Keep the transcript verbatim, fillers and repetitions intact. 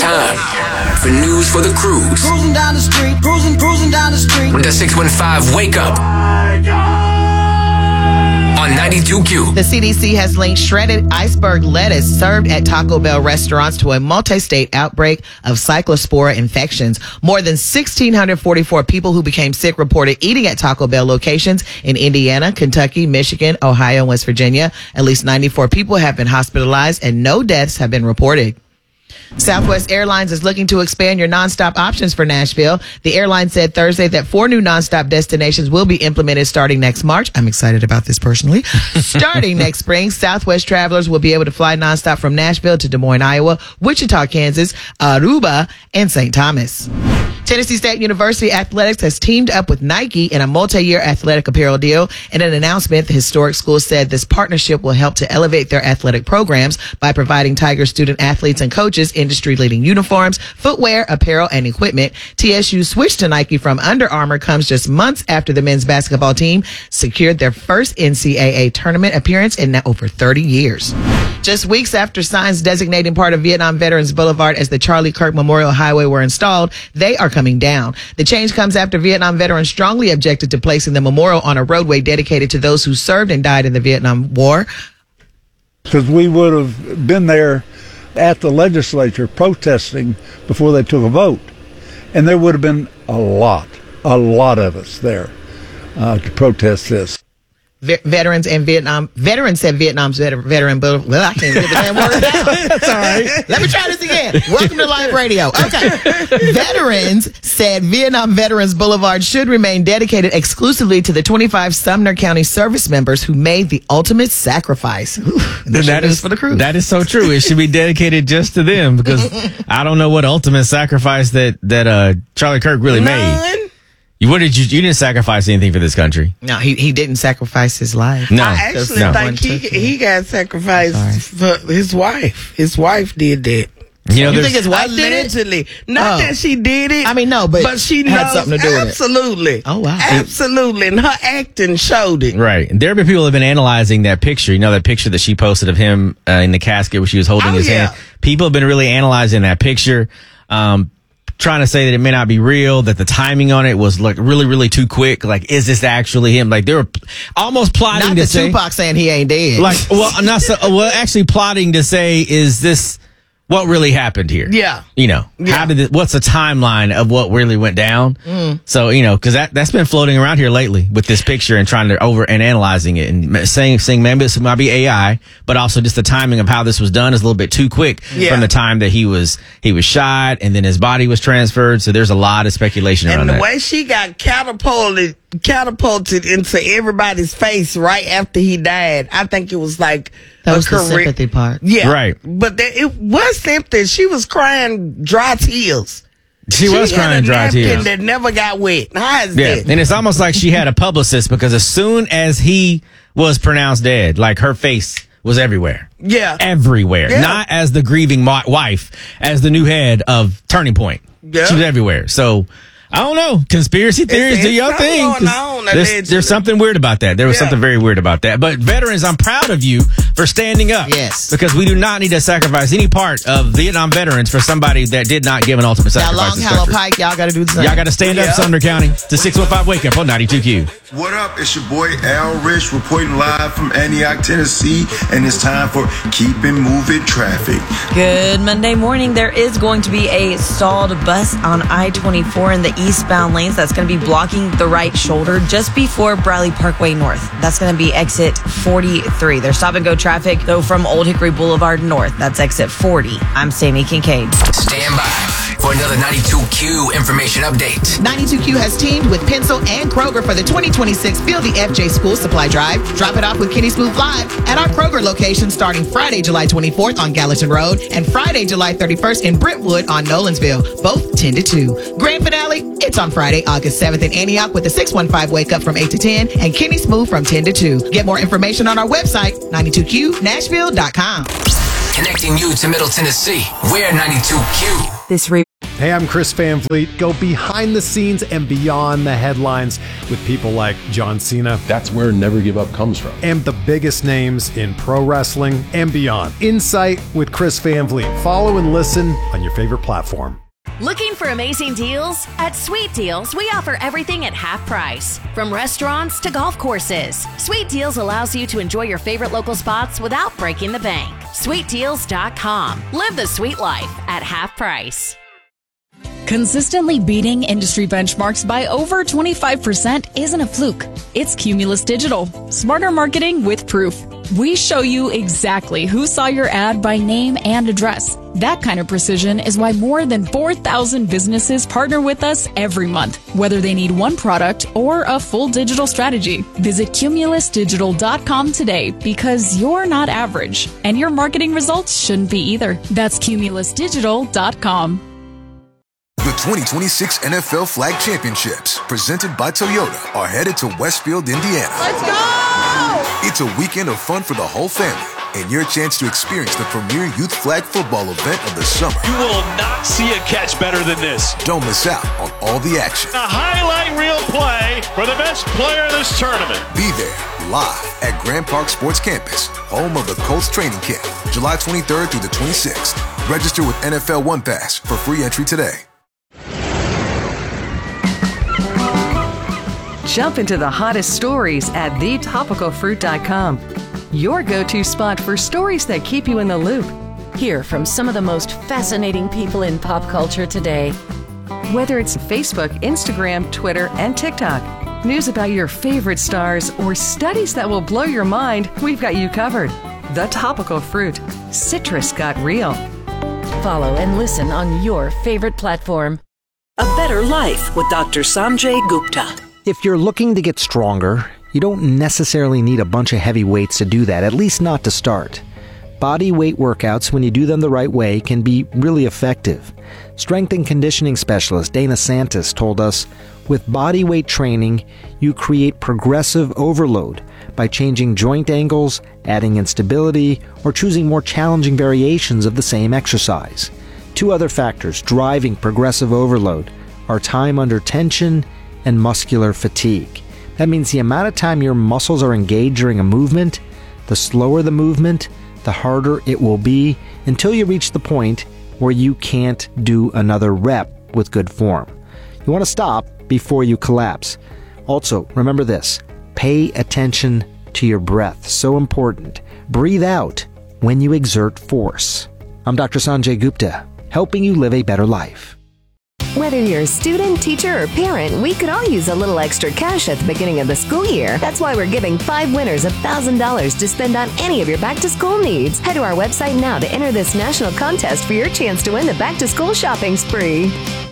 time for news for the cruise. Cruising down the street, cruising, cruising down the street. With the six one five Wake Up on ninety-two Q. The C D C has linked shredded iceberg lettuce served at Taco Bell restaurants to a multi-state outbreak of cyclospora infections. More than one thousand six hundred forty-four people who became sick reported eating at Taco Bell locations in Indiana, Kentucky, Michigan, Ohio, and West Virginia. At least ninety-four people have been hospitalized and no deaths have been reported. Southwest Airlines is looking to expand your nonstop options for Nashville. The airline said Thursday that four new nonstop destinations will be implemented starting next March. I'm excited about this personally. Starting next spring, Southwest travelers will be able to fly nonstop from Nashville to Des Moines, Iowa, Wichita, Kansas, Aruba, and Saint Thomas. Tennessee State University Athletics has teamed up with Nike in a multi-year athletic apparel deal. In an announcement, the historic school said this partnership will help to elevate their athletic programs by providing Tiger student athletes and coaches industry-leading uniforms, footwear, apparel, and equipment. T S U switched to Nike from Under Armour comes just months after the men's basketball team secured their first N C double A tournament appearance in over thirty years. Just weeks after signs designating part of Vietnam Veterans Boulevard as the Charlie Kirk Memorial Highway were installed, they are coming down. The change comes after Vietnam veterans strongly objected to placing the memorial on a roadway dedicated to those who served and died in the Vietnam War. Because we would have been there at the legislature protesting before they took a vote. And there would have been a lot, a lot of us there uh, to protest this. Ve- veterans and Vietnam veterans said Vietnam's veteran, veteran but well, I can't get the damn word out. That's all right. Let me try this again. Welcome to live radio. Okay. Veterans said Vietnam Veterans Boulevard should remain dedicated exclusively to the twenty-five Sumner County service members who made the ultimate sacrifice. Ooh, that, that is for the crew. That is so true. It should be dedicated just to them because I don't know what ultimate sacrifice that that uh, Charlie Kirk really None. made. You, what did you? You didn't sacrifice anything for this country. No, he he didn't sacrifice his life. No, I actually no. think he he got sacrificed for his wife. His wife did that. You know, You there's- think his wife did it? Allegedly. Not Oh. that she did it. I mean, no, but but she had knows something to do with it. absolutely. Oh, wow. Absolutely. And her acting showed it. Right. And there have been people who have been analyzing that picture. You know, that picture that she posted of him uh, in the casket where she was holding Oh, his yeah. hand. People have been really analyzing that picture, um, trying to say that it may not be real, that the timing on it was like really, really too quick. Like, is this actually him? Like, they were p- almost plotting Not to the say, Tupac saying he ain't dead. like, well, I'm not so, well, actually plotting to say, is this what really happened here? Yeah. You know, Yeah. how did it, what's the timeline of what really went down? Mm. So, you know, because that, that's been floating around here lately with this picture and trying to over and analyzing it and saying, saying maybe this might be A I, but also just the timing of how this was done is a little bit too quick Yeah. from the time that he was, he was shot and then his body was transferred. So there's a lot of speculation around And the that. way she got catapulted, catapulted into everybody's face right after he died, I think it was like that a was the career. sympathy part. Yeah, Right. But that, it was something. She was crying dry tears. She was had crying a dry napkin tears. that never got wet. How is Yeah, that? and it's almost like she had a publicist because as soon as he was pronounced dead, like her face was everywhere. Yeah. Everywhere. Yeah. Not as the grieving mo- wife, as the new head of Turning Point. Yeah. She was everywhere. So, I don't know. Conspiracy theories, It's- do your it's thing. going 'cause on, There's, allegedly. there's something weird about that. There was Yeah. something very weird about that. But veterans, I'm proud of you for standing up. Yes. Because we do not need to sacrifice any part of Vietnam veterans for somebody that did not give an ultimate Now, sacrifice. Long to this Hollow country. Pike, y'all got to do the same. Y'all got to stand up, Yeah. Sumner County. To six one five Wake Up on ninety-two Q. What up? It's your boy Al Rich reporting live from Antioch, Tennessee, and it's time for Keeping Moving Traffic. Good Monday morning. There is going to be a stalled bus on I twenty-four in the eastbound lanes. That's going to be blocking the right shoulder just before Briley Parkway North. That's going to be exit forty-three. There's stop and go traffic, though, from Old Hickory Boulevard North. That's exit forty. I'm Sammy Kincaid. Stand by for another ninety-two Q information update. ninety-two Q has teamed with Pencil and Kroger for the twenty twenty-six Feel the F J School Supply Drive. Drop it off with Kenny Smooth Live at our Kroger location starting Friday, July twenty-fourth on Gallatin Road and Friday, July thirty-first in Brentwood on Nolensville, both ten to two. Grand finale, it's on Friday, August seventh in Antioch with the six one five Wake Up from eight to ten and Kenny Smooth from ten to two. Get more information on our website, ninety-two Q nashville dot com. Connecting you to Middle Tennessee. We're ninety-two Q. This re- Hey, I'm Chris Van Vliet. Go behind the scenes and beyond the headlines with people like John Cena. That's where Never Give Up comes from. And the biggest names in pro wrestling and beyond. Insight with Chris Van Vliet. Follow and listen on your favorite platform. Looking for amazing deals? At Sweet Deals, we offer everything at half price. From restaurants to golf courses, Sweet Deals allows you to enjoy your favorite local spots without breaking the bank. sweet deals dot com. Live the sweet life at half price. Consistently beating industry benchmarks by over twenty-five percent isn't a fluke. It's Cumulus Digital. Smarter marketing with proof. We show you exactly who saw your ad by name and address. That kind of precision is why more than four thousand businesses partner with us every month, whether they need one product or a full digital strategy. Visit cumulus digital dot com today because you're not average, and your marketing results shouldn't be either. That's cumulus digital dot com. The twenty twenty-six N F L Flag Championships, presented by Toyota, are headed to Westfield, Indiana. Let's go! It's a weekend of fun for the whole family and your chance to experience the premier youth flag football event of the summer. You will not see a catch better than this. Don't miss out on all the action. A highlight reel play for the best player in this tournament. Be there live at Grand Park Sports Campus, home of the Colts training camp, July twenty-third through the twenty-sixth. Register with N F L One Pass for free entry today. Jump into the hottest stories at the topical fruit dot com. Your go-to spot for stories that keep you in the loop. Hear from some of the most fascinating people in pop culture today. Whether it's Facebook, Instagram, Twitter, and TikTok, news about your favorite stars, or studies that will blow your mind, we've got you covered. The Topical Fruit. Citrus got real. Follow and listen on your favorite platform. A Better Life with Doctor Sanjay Gupta. If you're looking to get stronger, you don't necessarily need a bunch of heavy weights to do that, at least not to start. Body weight workouts, when you do them the right way, can be really effective. Strength and conditioning specialist Dana Santis told us, with body weight training, you create progressive overload by changing joint angles, adding instability, or choosing more challenging variations of the same exercise. Two other factors driving progressive overload are time under tension and muscular fatigue. That means the amount of time your muscles are engaged during a movement, the slower the movement, the harder it will be until you reach the point where you can't do another rep with good form. You want to stop before you collapse. Also, remember this, pay attention to your breath. So important. Breathe out when you exert force. I'm Doctor Sanjay Gupta, helping you live a better life. Whether you're a student, teacher, or parent, we could all use a little extra cash at the beginning of the school year. That's why we're giving five winners one thousand dollars to spend on any of your back-to-school needs. Head to our website now to enter this national contest for your chance to win the back-to-school shopping spree.